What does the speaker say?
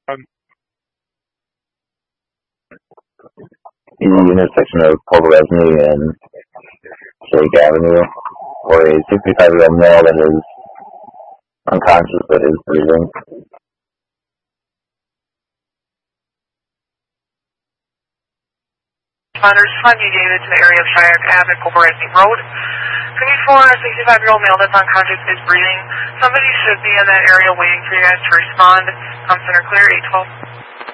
The intersection of Culver Avenue and Jake Avenue, where a 65-year-old male that is unconscious but is breathing. Responders 5 David to the area of Shylock Ave and Culver Avenue Road. 24, a 65-year-old male that's unconscious is breathing. Somebody should be in that area waiting for you guys to respond. Center clear, 812.